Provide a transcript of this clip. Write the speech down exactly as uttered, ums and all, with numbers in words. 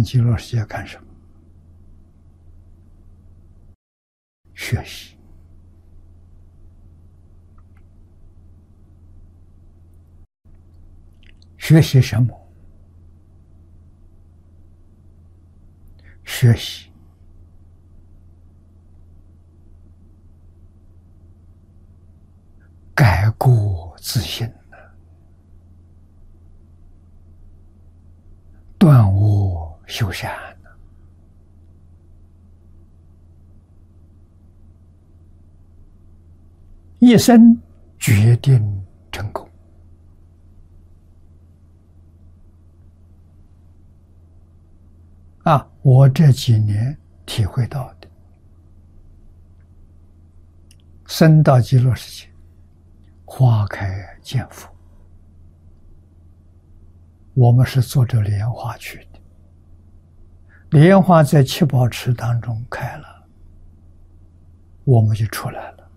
上极乐世界干什么？学习。学习什么？学习改过自新，断恶修善，一生决定成功。啊，我这几年体会到的，生到极乐世界，花开见佛，我们是坐着莲花去的，莲花在七宝池当中开了，我们就出来了。